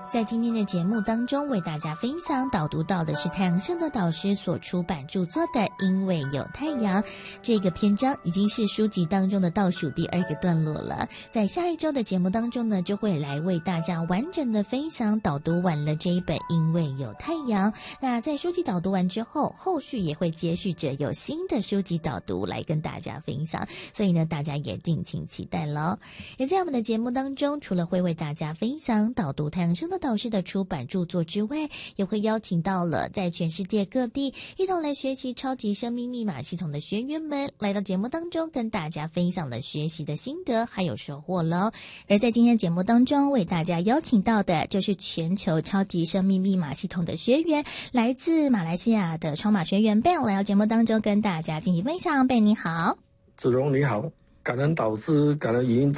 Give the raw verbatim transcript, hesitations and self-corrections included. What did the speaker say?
在今天的节目当中，为大家分享导读到的是太阳盛德导师所出版著作的《因为有太阳》这个篇章，已经是书籍当中的倒数第二个段落了。在下一周的节目当中呢，就会来为大家完整的分享导读完了这一本《因为有太阳》。那在书籍导读完之后，后续也会接续着有新的书籍导读来跟大家分享，所以呢，大家也敬请期待咯。也在我们的节目当中，除了会为大家分享导读太阳盛德导师的出版著作之外，也会邀请到了在全世界各地一同来学习超级生命密码系统的学员们来到节目当中，跟大家分享了学习的心得还有收获了。而在今天节目当中，为大家邀请到的就是全球超级生命密码系统的学员，来自马来西亚的超码学员 Ben 来到节目当中跟大家进行分享。Ben 你好。 子荣你好，感恩导师，感恩语音